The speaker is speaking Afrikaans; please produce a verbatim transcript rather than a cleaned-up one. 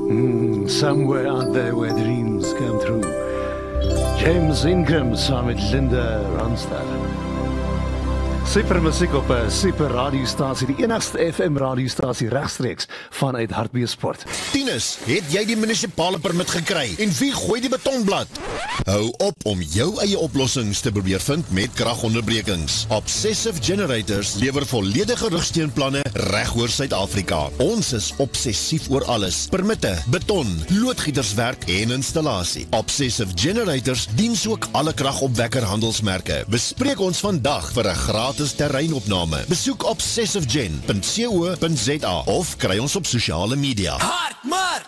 Mm, somewhere out there where dreams come true. James Ingram saam met Linda Ronstadt. Super musiek op 'n super radiostasie, die enigste F M radiostasie regstreeks vanuit Hartbeespoort. Tinus, het jy die munisipale permit gekry? En wie gooi die betonblad? Hou op om jou eie oplossings te probeer vind met kragonderbrekings. Obsessive Generators lewer volledige rugsteunplanne reg oor Suid-Afrika. Ons is obsessief oor alles: permitte, beton, loodgieterswerk en installasie. Obsessive Generators diens ook alle kragopwekker handelsmerke. Bespreek ons vandag vir 'n gratis terreinopname. Besoek obsessivegen punt co punt za of kry ons op sosiale media. Hard, maar